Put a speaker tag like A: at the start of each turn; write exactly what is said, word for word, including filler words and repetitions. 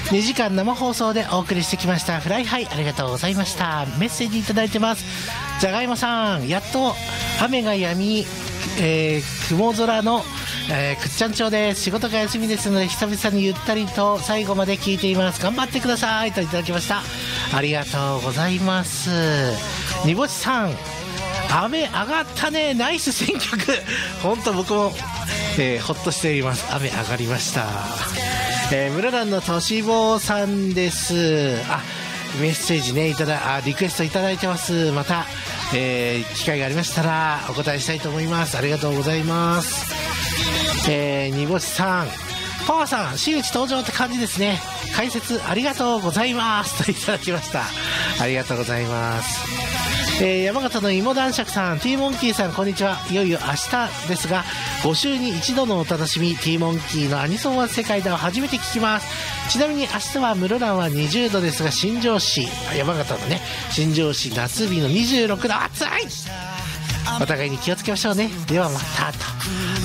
A: にじかん生放送でお送りしてきましたフライハイ、ありがとうございました。メッセージいただいてます。じゃがいもさん、やっと雨が止み、えー、雲空の、えー、くっちゃん町で仕事が休みですので久々にゆったりと最後まで聞いています。頑張ってくださいといただきました。ありがとうございます。にぼちさん、雨上がったね、ナイス選曲。本当僕も、えー、ほっとしています。雨上がりました。えー、室蘭のとしぼうさんです。あ、メッセージねいただあリクエストいただいてます。また、えー、機会がありましたらお答えしたいと思います。ありがとうございます。えー、にぼちさん、パワーさん、真打ち登場って感じですね。解説ありがとうございますといただきました。ありがとうございます。えー、山形の芋男爵さん、 T モンキーさん、こんにちは。いよいよ明日ですがご週に一度のお楽しみ、 T モンキーのアニソンは世界では初めて聞きます。ちなみに明日は室蘭はにじゅうどですが、新庄市、山形のね新庄市、夏日のにじゅうろくど、暑い。お互いに気をつけましょうね。ではまたと。